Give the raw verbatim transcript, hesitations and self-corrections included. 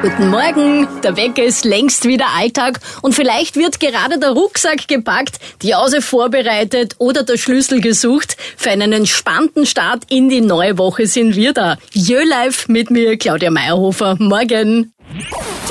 Guten Morgen, der Wecker ist längst wieder Alltag und vielleicht wird gerade der Rucksack gepackt, die Jause vorbereitet oder der Schlüssel gesucht. Für einen entspannten Start in die neue Woche sind wir da. Jö Live mit mir, Claudia Meyerhofer. Morgen.